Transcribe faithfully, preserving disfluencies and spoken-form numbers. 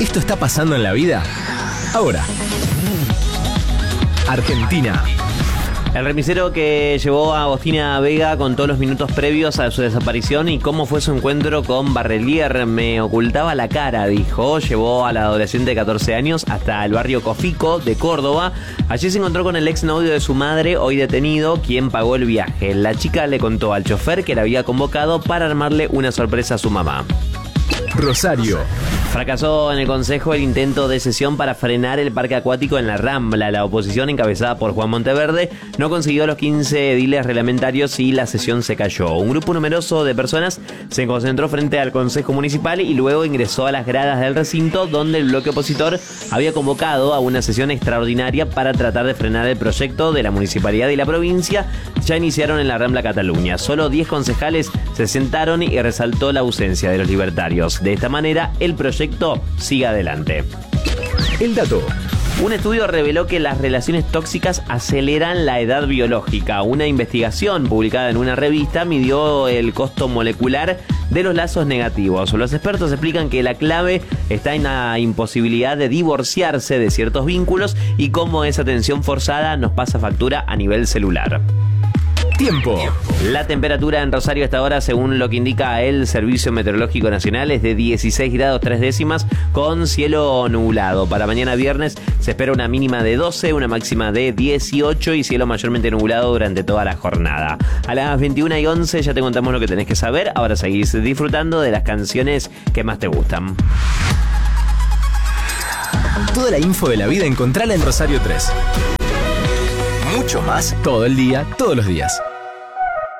¿Esto está pasando en la vida? Ahora. Argentina. El remisero que llevó a Agostina Vega con todos los minutos previos a su desaparición y cómo fue su encuentro con Barrelier. Me ocultaba la cara, dijo. Llevó a la adolescente de catorce años hasta el barrio Cofico de Córdoba. Allí se encontró con el exnovio de su madre, hoy detenido, quien pagó el viaje. La chica le contó al chofer que la había convocado para armarle una sorpresa a su mamá. Rosario. Fracasó en el Consejo el intento de sesión para frenar el parque acuático en la Rambla. La oposición, encabezada por Juan Monteverde, no consiguió los quince ediles reglamentarios y la sesión se cayó. Un grupo numeroso de personas se concentró frente al Consejo Municipal y luego ingresó a las gradas del recinto, donde el bloque opositor había convocado a una sesión extraordinaria para tratar de frenar el proyecto de la municipalidad y la provincia. Ya iniciaron en la Rambla Cataluña. Solo diez concejales se sentaron y resaltó la ausencia de los libertarios. De esta manera, el proyecto sigue adelante. El dato. Un estudio reveló que las relaciones tóxicas aceleran la edad biológica. Una investigación publicada en una revista midió el costo molecular de los lazos negativos. Los expertos explican que la clave está en la imposibilidad de divorciarse de ciertos vínculos y cómo esa tensión forzada nos pasa factura a nivel celular. Tiempo. La temperatura en Rosario hasta ahora, según lo que indica el Servicio Meteorológico Nacional, es de dieciséis grados tres décimas con cielo nublado. Para mañana viernes se espera una mínima de doce, una máxima de dieciocho y cielo mayormente nublado durante toda la jornada. A las veintiuna y once ya te contamos lo que tenés que saber. Ahora seguís disfrutando de las canciones que más te gustan. Toda la info de la vida encontrala en Rosario tres. Mucho más todo el día, todos los días.